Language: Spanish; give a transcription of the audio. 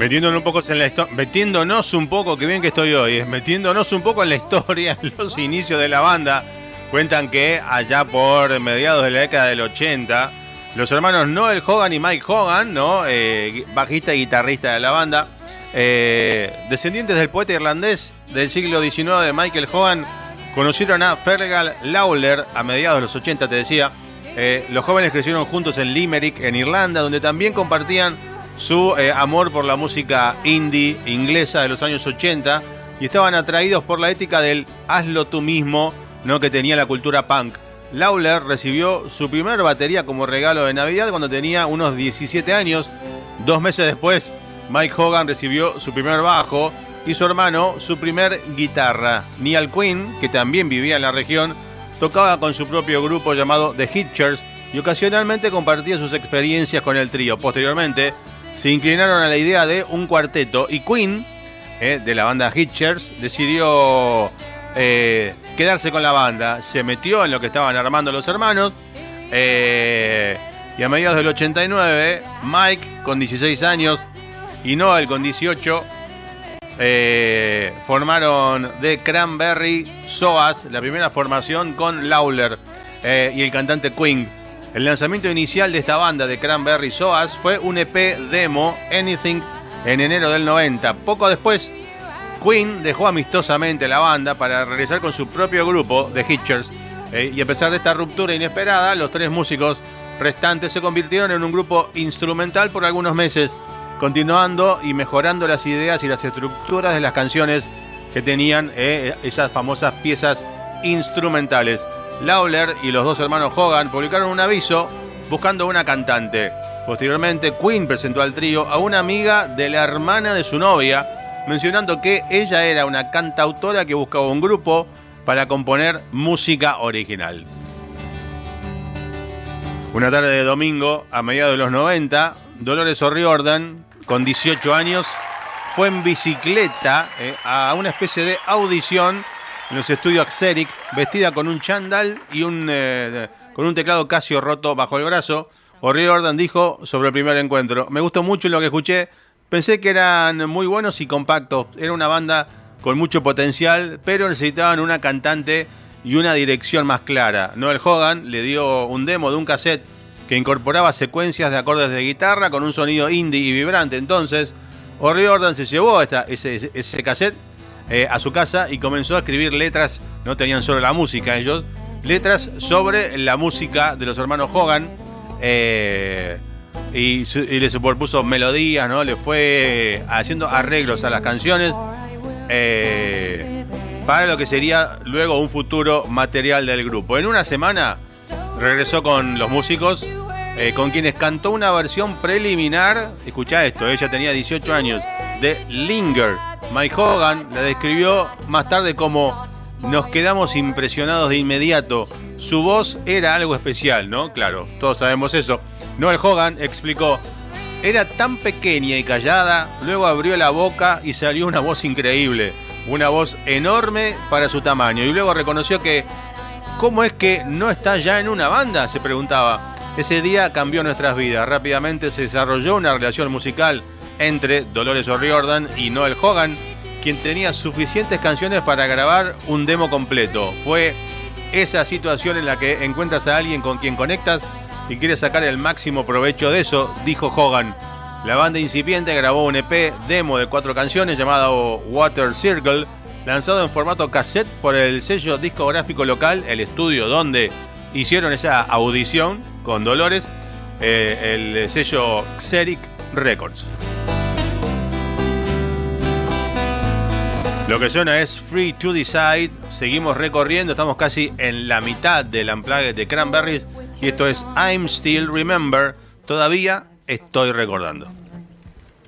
Metiéndonos un poco, qué bien que estoy hoy, metiéndonos un poco en la historia, en los inicios de la banda. Cuentan que allá por mediados de la década del 80, los hermanos Noel Hogan y Mike Hogan, ¿no? Bajista y guitarrista de la banda, descendientes del poeta irlandés del siglo XIX de Michael Hogan, conocieron a Fergal Lawler a mediados de los 80, te decía. Los jóvenes crecieron juntos en Limerick, en Irlanda, donde también compartían su amor por la música indie inglesa de los años 80 y estaban atraídos por la ética del hazlo tú mismo, ¿no?, que tenía la cultura punk. Lawler recibió su primer batería como regalo de Navidad cuando tenía unos 17 años. 2 meses después, Mike Hogan recibió su primer bajo y su hermano su primer guitarra. Niall Quinn, que también vivía en la región, tocaba con su propio grupo llamado The Hitchers y ocasionalmente compartía sus experiencias con el trío. Posteriormente, se inclinaron a la idea de un cuarteto y Quinn, de la banda Hitchers, decidió quedarse con la banda. Se metió en lo que estaban armando los hermanos y a mediados del 89, Mike, con 16 años, y Noel, con 18, formaron The Cranberry Soas, la primera formación con Lawler y el cantante Quinn. El lanzamiento inicial de esta banda de Cranberry Soas fue un EP demo, Anything, en enero del 90. Poco después, Quinn dejó amistosamente la banda para regresar con su propio grupo, The Hitchers, y a pesar de esta ruptura inesperada, los 3 músicos restantes se convirtieron en un grupo instrumental por algunos meses, continuando y mejorando las ideas y las estructuras de las canciones que tenían esas famosas piezas instrumentales. Lawler y los 2 hermanos Hogan publicaron un aviso buscando una cantante. Posteriormente, Quinn presentó al trío a una amiga de la hermana de su novia, mencionando que ella era una cantautora que buscaba un grupo para componer música original. Una tarde de domingo, a mediados de los 90, Dolores O'Riordan, con 18 años, fue en bicicleta a una especie de audición en los estudios Xeric, vestida con un chándal y con un teclado Casio roto bajo el brazo. O'Riordan dijo sobre el primer encuentro: me gustó mucho lo que escuché, pensé que eran muy buenos y compactos, era una banda con mucho potencial, pero necesitaban una cantante y una dirección más clara. Noel Hogan le dio un demo de un cassette que incorporaba secuencias de acordes de guitarra con un sonido indie y vibrante. Entonces, O'Riordan se llevó ese cassette a su casa y comenzó a escribir letras. No tenían solo la música ellos, letras sobre la música de los hermanos Hogan, y le superpuso melodías, ¿no? Le fue haciendo arreglos a las canciones para lo que sería luego un futuro material del grupo. En una semana regresó con los músicos, con quienes cantó una versión preliminar. Escuchá esto, ella tenía 18 años, de Linger. Mike Hogan la describió más tarde como: nos quedamos impresionados de inmediato, su voz era algo especial, ¿no? Claro, todos sabemos eso. Noel Hogan explicó: era tan pequeña y callada, luego abrió la boca y salió una voz increíble, una voz enorme para su tamaño, y luego reconoció que ¿cómo es que no está ya en una banda?, se preguntaba. Ese día cambió nuestras vidas. Rápidamente se desarrolló una relación musical entre Dolores O'Riordan y Noel Hogan, quien tenía suficientes canciones para grabar un demo completo. Fue esa situación en la que encuentras a alguien con quien conectas y quieres sacar el máximo provecho de eso, dijo Hogan. La banda incipiente grabó un EP demo de 4 canciones llamado Water Circle, lanzado en formato cassette por el sello discográfico local, el estudio donde hicieron esa audición con Dolores, el sello Xeric Records. Lo que suena es Free to Decide. Seguimos recorriendo, estamos casi en la mitad del Unplugged de Cranberries y esto es I'm Still Remember, todavía estoy recordando.